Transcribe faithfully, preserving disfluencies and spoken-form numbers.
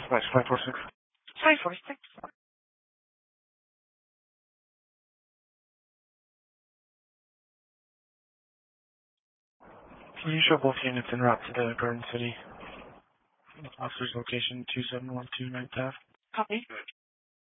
Nice, five four six. five four six. Can you show both units en route to the Garden City? Officer's location two seven one two ninth Ave. Copy.